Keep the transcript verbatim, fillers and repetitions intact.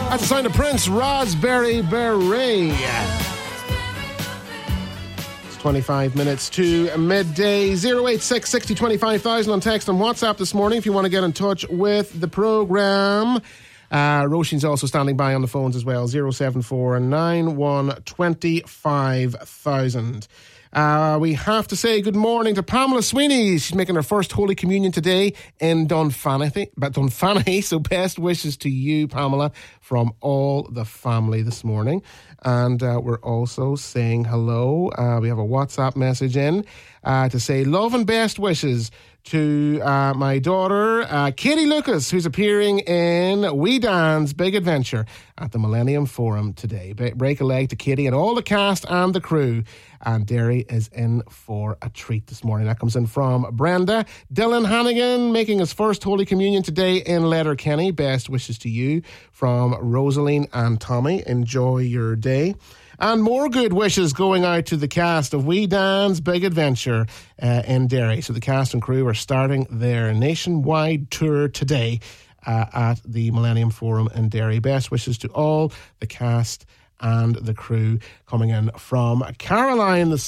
That's a sign of Prince, Raspberry Beret. It's twenty-five minutes to midday. zero eight six, six zero, twenty-five thousand on text and WhatsApp this morning if you want to get in touch with the programme. Uh, Roisin's also standing by on the phones as well. zero seven four, nine one, two five thousand. Uh, we have to say good morning to Pamela Sweeney. She's making her first Holy Communion today in Dunfanaghy. But Dunfanaghy, so best wishes to you, Pamela, from all the family this morning. And uh, we're also saying hello. Uh, we have a WhatsApp message in uh, to say love and best wishes to uh, my daughter, uh, Katie Lucas, who's appearing in Wee Dan's Big Adventure at the Millennium Forum today. Break a leg to Katie and all the cast and the crew. And Derry is in for a treat this morning. That comes in from Brenda. Dylan Hannigan making his first Holy Communion today in Letterkenny. Best wishes to you from Rosaline and Tommy. Enjoy your day. And more good wishes going out to the cast of Wee Dan's Big Adventure uh, in Derry. So the cast and crew are starting their nationwide tour today uh, at the Millennium Forum in Derry. Best wishes to all the cast and the crew. Coming in from Caroline this